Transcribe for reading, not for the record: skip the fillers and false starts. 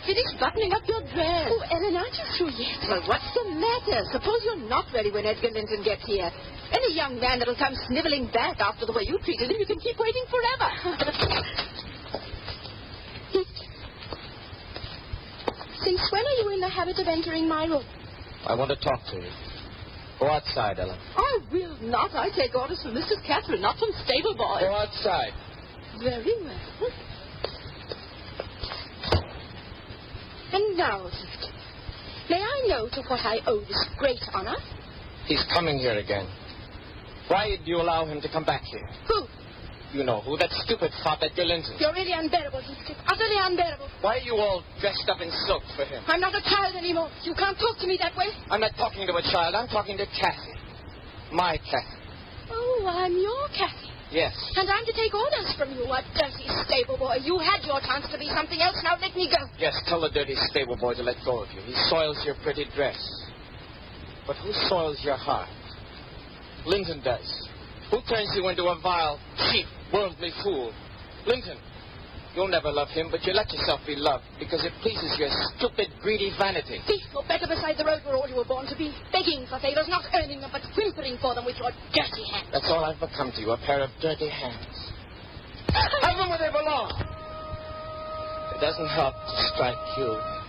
finished buttoning up your dress. Oh, Ellen, aren't you through yet? Well, what's the matter? Suppose you're not ready when Edgar Linton gets here. Any young man that'll come sniveling back after the way you treated him, you can keep waiting forever. Since when are you in the habit of entering my room? I want to talk to you. Go outside, Ellen. I will not. I take orders from Mrs. Catherine, not from stable boy. Go outside. Very well. And now, Heathcliff, may I know to what I owe this great honor? He's coming here again. Why did you allow him to come back here? Who? You know who, that stupid fop Edgar Linton. You're really unbearable, Heathcliff. Utterly unbearable. Why are you all dressed up in silk for him? I'm not a child anymore. You can't talk to me that way. I'm not talking to a child. I'm talking to Kathy. My Kathy. Oh, I'm your Kathy. Yes. And I'm to take orders from you, a dirty stable boy. You had your chance to be something else. Now let me go. Yes, tell the dirty stable boy to let go of you. He soils your pretty dress. But who soils your heart? Linton does. Who turns you into a vile, cheap, worldly fool? Linton. You'll never love him, but you let yourself be loved because it pleases your stupid, greedy vanity. Thief, you're better beside the road where all you were born to be. Begging for favors, not earning them, but whimpering for them with your dirty hands. That's all I've become to you, a pair of dirty hands. Have them where they belong. It doesn't help to strike you.